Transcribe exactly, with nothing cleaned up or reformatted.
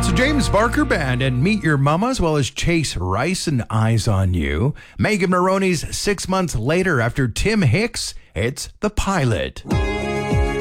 It's the James Barker Band and Meet Your Mama, as well as Chase Rice and Eyes on You. Megan Maroney's Six Months Later after Tim Hicks. It's The Pilot.